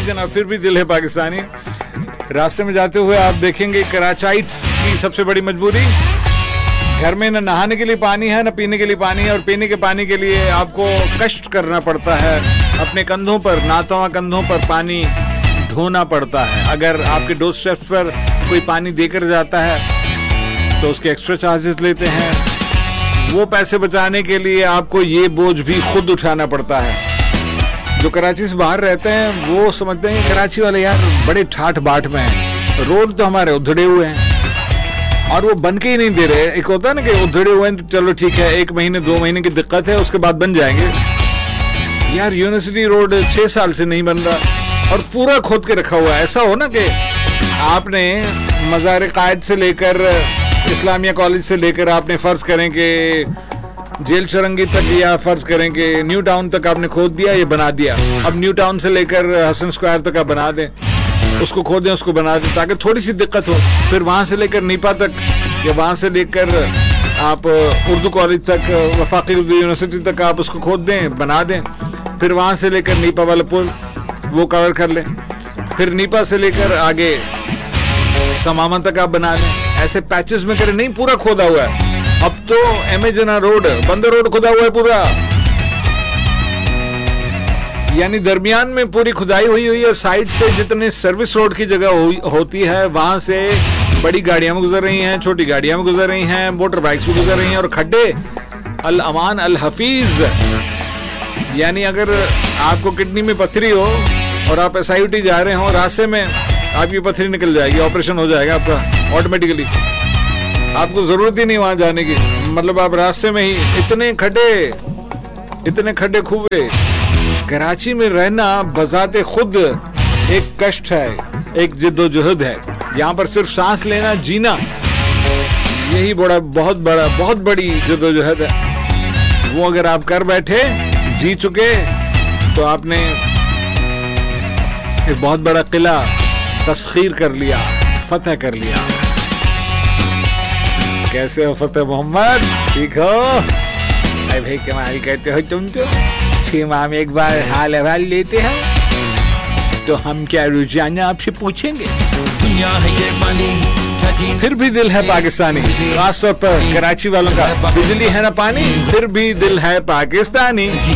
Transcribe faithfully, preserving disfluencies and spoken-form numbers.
जनाब, फिर भी दिल है पाकिस्तानी। रास्ते में जाते हुए आप देखेंगे कराचाइट्स की सबसे बड़ी मजबूरी, घर में न नहाने के लिए पानी है न पीने के लिए पानी है, और पीने के पानी के लिए आपको कष्ट करना पड़ता है, अपने कंधों पर, नातवा कंधों पर पानी ढोना पड़ता है। अगर आपके डोर स्टेप पर कोई पानी देकर जाता है तो उसके एक्स्ट्रा चार्जेस लेते हैं। वो पैसे बचाने के लिए आपको ये बोझ भी खुद उठाना पड़ता है। जो कराची से बाहर रहते हैं वो समझते हैं कराची वाले यार बड़े ठाठ बाट में हैं, रोड तो हमारे उधड़े हुए हैं और वो बन के ही नहीं दे रहे। एक होता है ना कि उधड़े हुए हैं तो चलो ठीक है, एक महीने दो महीने की दिक्कत है, उसके बाद बन जाएंगे। यार यूनिवर्सिटी रोड छह साल से नहीं बन रहा और पूरा खोद के रखा हुआ है। ऐसा हो ना कि आपने मज़ार कायद से लेकर इस्लामिया कॉलेज से लेकर आपने फर्ज करें कि जेल चरंगी तक, या फर्ज करें कि न्यू टाउन तक आपने खोद दिया, ये बना दिया। अब न्यू टाउन से लेकर हसन स्क्वायर तक आप बना दें, उसको खोदें, उसको बना दें ताकि थोड़ी सी दिक्कत हो। फिर वहाँ से लेकर नीपा तक, या वहाँ से लेकर आप उर्दू कॉलेज तक, वफाकी उर्दू यूनिवर्सिटी तक आप उसको खोद दें, बना दें। फिर वहाँ से लेकर नीपा वाला पुल वो कवर कर लें, फिर नीपा से लेकर आगे समामा तक आप बना लें। ऐसे पैचेस में करें, नहीं पूरा खोदा हुआ है। अब तो एम ए जना रोड, बंदर रोड खुदा हुआ है पूरा, यानी दरमियान में पूरी खुदाई हुई हुई है। साइड से जितने सर्विस रोड की जगह हो, होती है वहां से बड़ी गाड़ियां में गुजर रही हैं, छोटी गाड़ियां में गुजर रही हैं, मोटर बाइक्स भी गुजर रही हैं। और खड्डे अल अमान अल हफीज, यानी अगर आपको किडनी में पथरी हो और आप एस आई यू टी जा रहे हो, रास्ते में आपकी पथरी निकल जाएगी, ऑपरेशन हो जाएगा आपका ऑटोमेटिकली, आपको जरूरत ही नहीं वहां जाने की। मतलब आप रास्ते में ही इतने खड्डे, इतने खड्डे खूबे। कराची में रहना बजाते खुद एक कष्ट है, एक जिद्दोजहद है। यहाँ पर सिर्फ सांस लेना, जीना, यही बड़ा बहुत बड़ा बहुत बड़ी जिद्दोजहद है। वो अगर आप कर बैठे, जी चुके, तो आपने एक बहुत बड़ा किला तस्खीर कर लिया, फतेह कर लिया। कैसे हो फतेह मोहम्मद, ठीक हो? अरे भाई कमाल कहते हो तुम तो, छह माह में एक बार हाल अहवाल लेते हैं, तो हम क्या रोजाना आपसे पूछेंगे? दुनिया है ये फानी, फिर भी दिल है पाकिस्तानी। खासतौर पर कराची वालों का, बिजली है ना पानी, फिर भी दिल है पाकिस्तानी।